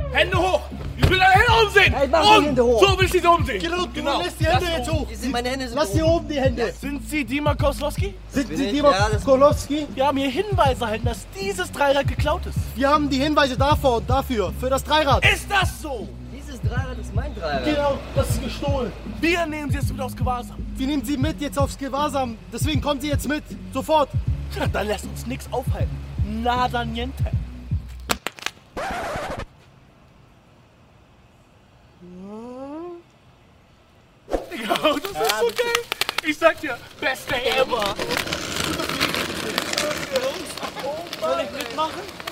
Hände hoch! Ich will deine Hände umsehen! Hey, mach die Hände hoch! So will ich sie umsehen! Genau, lässt die Hände jetzt hoch. Meine Hände sind Lass hier oben die Hände. Sind Sie Dima Kozlowski? Sind bin Sie ich. Dima Ja, das- Kolowski? Wir haben hier Hinweise erhalten, dass dieses Dreirad geklaut ist. Wir haben die Hinweise davor und dafür, für das Dreirad. Ist das so? Dieses Dreirad ist mein Dreirad. Genau, das ist gestohlen. Wir nehmen Sie jetzt mit aus Gewahrsam. Wir nehmen Sie mit jetzt aufs Gewahrsam. Deswegen kommen Sie jetzt mit. Sofort. Ja, dann lässt uns nichts aufhalten. Nada niente. Ja, das ist so geil. Ich sag dir, beste ever. Soll ich mitmachen?